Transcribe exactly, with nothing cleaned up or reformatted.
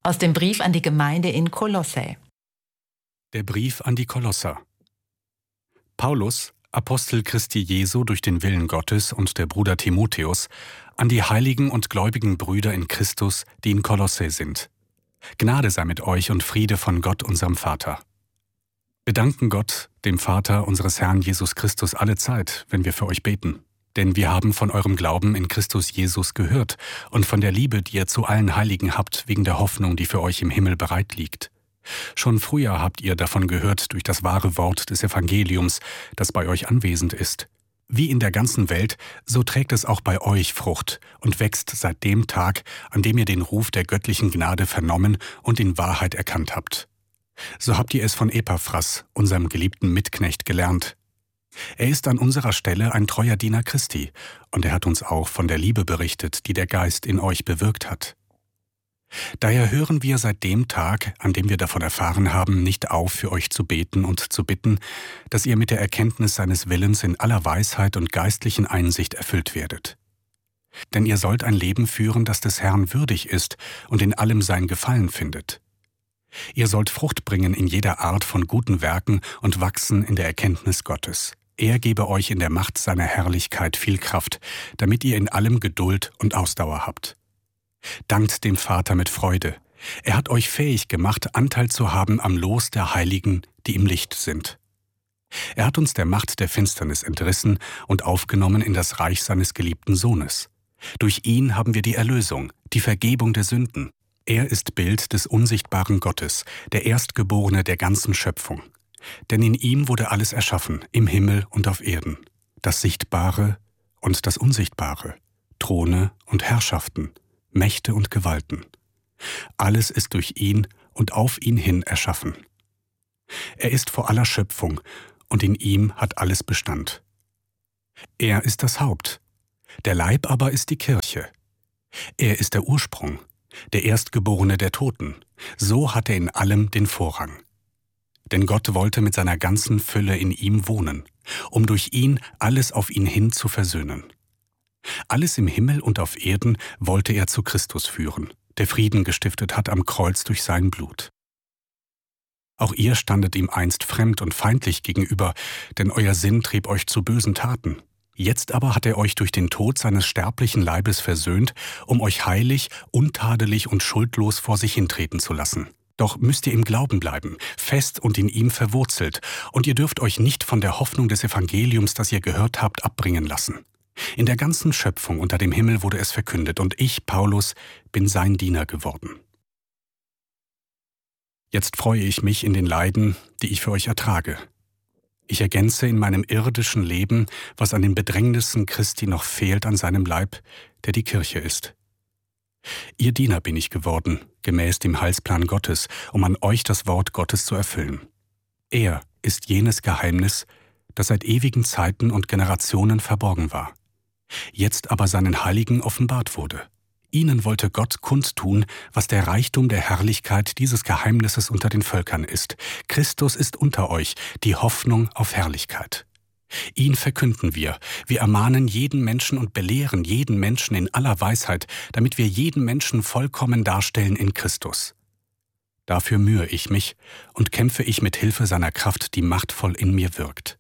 Aus dem Brief an die Gemeinde in Kolossä. Der Brief an die Kolosser. Paulus, Apostel Christi Jesu durch den Willen Gottes, und der Bruder Timotheus, an die heiligen und gläubigen Brüder in Christus, die in Kolossä sind. Gnade sei mit euch und Friede von Gott, unserem Vater. Wir danken Gott, dem Vater unseres Herrn Jesus Christus, alle Zeit, wenn wir für euch beten. Denn wir haben von eurem Glauben in Christus Jesus gehört und von der Liebe, die ihr zu allen Heiligen habt, wegen der Hoffnung, die für euch im Himmel bereit liegt. Schon früher habt ihr davon gehört durch das wahre Wort des Evangeliums, das bei euch anwesend ist. Wie in der ganzen Welt, so trägt es auch bei euch Frucht und wächst seit dem Tag, an dem ihr den Ruf der göttlichen Gnade vernommen und in Wahrheit erkannt habt. So habt ihr es von Epaphras, unserem geliebten Mitknecht, gelernt. Er ist an unserer Stelle ein treuer Diener Christi, und er hat uns auch von der Liebe berichtet, die der Geist in euch bewirkt hat. Daher hören wir seit dem Tag, an dem wir davon erfahren haben, nicht auf, für euch zu beten und zu bitten, dass ihr mit der Erkenntnis seines Willens in aller Weisheit und geistlichen Einsicht erfüllt werdet. Denn ihr sollt ein Leben führen, das des Herrn würdig ist und in allem sein Gefallen findet. Ihr sollt Frucht bringen in jeder Art von guten Werken und wachsen in der Erkenntnis Gottes. Er gebe euch in der Macht seiner Herrlichkeit viel Kraft, damit ihr in allem Geduld und Ausdauer habt. Dankt dem Vater mit Freude. Er hat euch fähig gemacht, Anteil zu haben am Los der Heiligen, die im Licht sind. Er hat uns der Macht der Finsternis entrissen und aufgenommen in das Reich seines geliebten Sohnes. Durch ihn haben wir die Erlösung, die Vergebung der Sünden. Er ist Bild des unsichtbaren Gottes, der Erstgeborene der ganzen Schöpfung. Denn in ihm wurde alles erschaffen, im Himmel und auf Erden, das Sichtbare und das Unsichtbare, Throne und Herrschaften, Mächte und Gewalten. Alles ist durch ihn und auf ihn hin erschaffen. Er ist vor aller Schöpfung, und in ihm hat alles Bestand. Er ist das Haupt, der Leib aber ist die Kirche. Er ist der Ursprung, der Erstgeborene der Toten, so hat er in allem den Vorrang. Denn Gott wollte mit seiner ganzen Fülle in ihm wohnen, um durch ihn alles auf ihn hin zu versöhnen. Alles im Himmel und auf Erden wollte er zu Christus führen, der Frieden gestiftet hat am Kreuz durch sein Blut. Auch ihr standet ihm einst fremd und feindlich gegenüber, denn euer Sinn trieb euch zu bösen Taten. Jetzt aber hat er euch durch den Tod seines sterblichen Leibes versöhnt, um euch heilig, untadelig und schuldlos vor sich hintreten zu lassen. Doch müsst ihr im Glauben bleiben, fest und in ihm verwurzelt, und ihr dürft euch nicht von der Hoffnung des Evangeliums, das ihr gehört habt, abbringen lassen. In der ganzen Schöpfung unter dem Himmel wurde es verkündet, und ich, Paulus, bin sein Diener geworden. Jetzt freue ich mich in den Leiden, die ich für euch ertrage. Ich ergänze in meinem irdischen Leben, was an den Bedrängnissen Christi noch fehlt an seinem Leib, der die Kirche ist. Ihr Diener bin ich geworden, gemäß dem Heilsplan Gottes, um an euch das Wort Gottes zu erfüllen. Er ist jenes Geheimnis, das seit ewigen Zeiten und Generationen verborgen war, jetzt aber seinen Heiligen offenbart wurde. Ihnen wollte Gott kundtun, was der Reichtum der Herrlichkeit dieses Geheimnisses unter den Völkern ist. Christus ist unter euch, die Hoffnung auf Herrlichkeit. Ihn verkünden wir. Wir ermahnen jeden Menschen und belehren jeden Menschen in aller Weisheit, damit wir jeden Menschen vollkommen darstellen in Christus. Dafür mühe ich mich und kämpfe ich mit Hilfe seiner Kraft, die machtvoll in mir wirkt.